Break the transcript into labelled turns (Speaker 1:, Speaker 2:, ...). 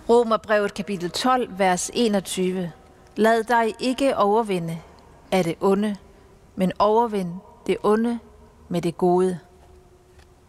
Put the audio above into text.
Speaker 1: Romerbrevet kapitel 12, vers 21. Lad dig ikke overvinde af det onde, men overvind det onde med det gode.